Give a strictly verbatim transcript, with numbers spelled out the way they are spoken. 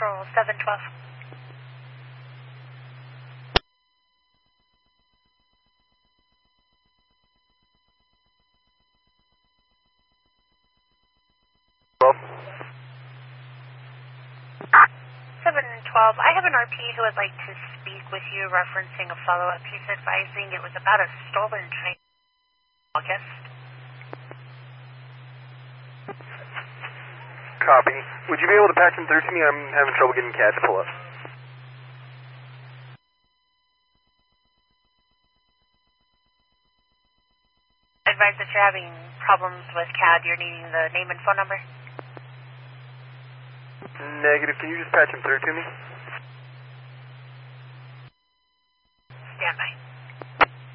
Central seven twelve. seven twelve. I have an R P who would like to speak with you referencing a follow-up. He's advising it was about a stolen train in August. Copy. Would you be able to patch him through to me? I'm having trouble getting C A D to pull up. Advise that you're having problems with C A D. You're needing the name and phone number? Negative. Can you just patch him through to me?